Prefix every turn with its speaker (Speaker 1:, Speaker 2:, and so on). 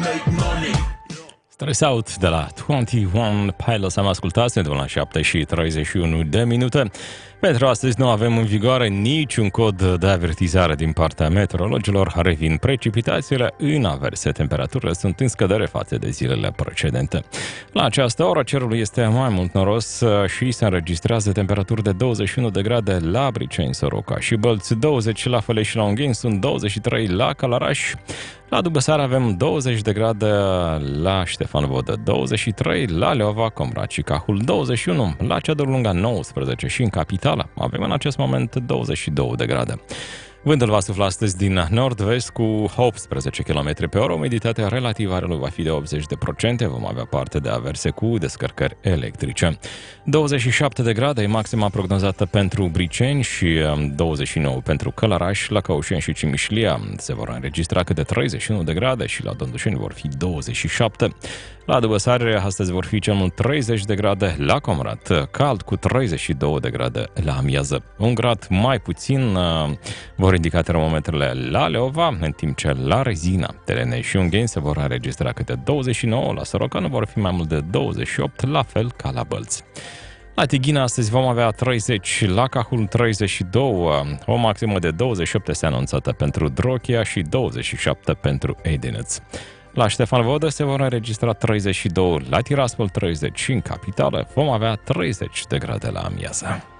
Speaker 1: Stress Out de la 21 Pilots am ascultat, suntem la 7 și 31 de minute. Pentru astăzi nu avem în vigoare niciun cod de avertizare din partea meteorologilor. Revin precipitațiile în averse. Temperaturile sunt în scădere față de zilele precedente. La această oră cerul este mai mult noros și se înregistrează temperaturi de 21 de grade la Briceni, Soroca și Bălți, 20 la Făleș și la Ungheni, sunt 23 la Călăraș. La Dubăsar avem 20 de grade la Ștefan Vodă, 23 la Leova, Comrat și Cahul, 21 la Ceadul Lunga, 19 și în capitală avem în acest moment 22 de grade. Vântul va sufla astăzi din nord-vest cu 18 km pe oră, umiditatea relativă a aerului va fi de 80%, vom avea parte de averse cu descărcări electrice. 27 de grade e maxima prognozată pentru Briceni și 29 pentru Călăraș, la Căușeni și Cimișlia se vor înregistra câte 31 de grade și la Dondușeni vor fi 27. La Dubăsare astăzi vor fi cel mult 30 de grade, la Comrat cald cu 32 de grade la amiază. Un grad mai puțin vor indica termometrele la Leova, în timp ce la Rezina, Telene și Ungheni se vor înregistra câte 29, la Soroca nu vor fi mai mult de 28, la fel ca la Bălți. La Tighina astăzi vom avea 30, la Cahul 32, o maximă de 28 este anunțată pentru Drochia și 27 pentru Edineț. La Ștefan Vodă se vor înregistra 32, la Tiraspol 30 și în capitală vom avea 30 de grade la amiază.